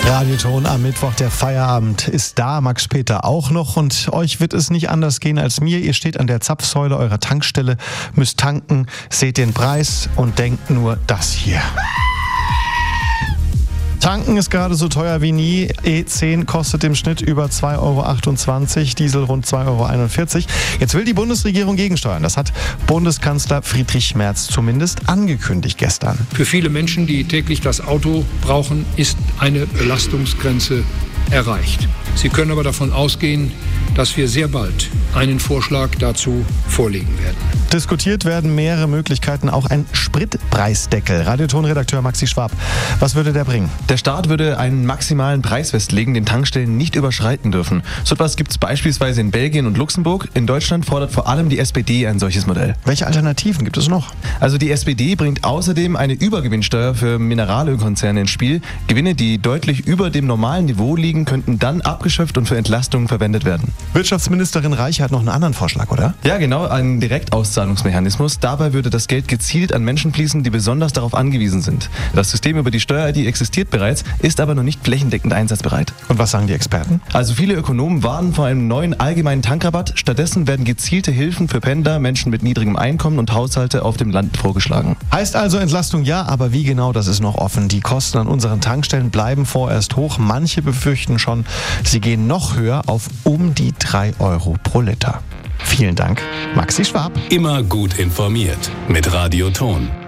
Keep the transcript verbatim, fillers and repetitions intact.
Radioton am Mittwoch, der Feierabend ist da, Max Peter auch noch und euch wird es nicht anders gehen als mir. Ihr steht an der Zapfsäule eurer Tankstelle, müsst tanken, seht den Preis und denkt nur das hier. Tanken ist gerade so teuer wie nie. E zehn kostet im Schnitt über zwei Euro achtundzwanzig, Diesel rund zwei Euro einundvierzig. Jetzt will die Bundesregierung gegensteuern. Das hat Bundeskanzler Friedrich Merz zumindest angekündigt gestern. Für viele Menschen, die täglich das Auto brauchen, ist eine Belastungsgrenze erreicht. Sie können aber davon ausgehen, dass wir sehr bald einen Vorschlag dazu vorlegen werden. Diskutiert werden mehrere Möglichkeiten, auch ein Spritpreisdeckel. Radioton-Redakteur Maxi Schwab, was würde der bringen? Der Staat würde einen maximalen Preis festlegen, den Tankstellen nicht überschreiten dürfen. So etwas gibt es beispielsweise in Belgien und Luxemburg. In Deutschland fordert vor allem die S P D ein solches Modell. Welche Alternativen gibt es noch? Also die S P D bringt außerdem eine Übergewinnsteuer für Mineralölkonzerne ins Spiel. Gewinne, die deutlich über dem normalen Niveau liegen, könnten dann abgeschöpft und für Entlastungen verwendet werden. Wirtschaftsministerin Reich hat noch einen anderen Vorschlag, oder? Ja, genau, einen Direktauszahlungsmechanismus. Dabei würde das Geld gezielt an Menschen fließen, die besonders darauf angewiesen sind. Das System über die Steuer-I D existiert bereits, ist aber noch nicht flächendeckend einsatzbereit. Und was sagen die Experten? Also viele Ökonomen warnen vor einem neuen allgemeinen Tankrabatt. Stattdessen werden gezielte Hilfen für Pendler, Menschen mit niedrigem Einkommen und Haushalte auf dem Land vorgeschlagen. Heißt also Entlastung ja, aber wie genau, das ist noch offen. Die Kosten an unseren Tankstellen bleiben vorerst hoch. Manche befürchten schon, sie gehen noch höher auf um die drei Euro pro Liter. Vielen Dank, Maxi Schwab. Immer gut informiert mit Radioton.